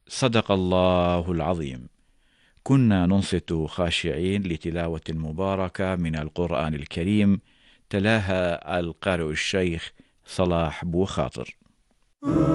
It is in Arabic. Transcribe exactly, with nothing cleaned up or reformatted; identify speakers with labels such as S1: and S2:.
S1: صدق الله العظيم. كنا ننصت خاشعين لتلاوة مباركة من القرآن الكريم، تلاها القارئ الشيخ صلاح بو خاطر.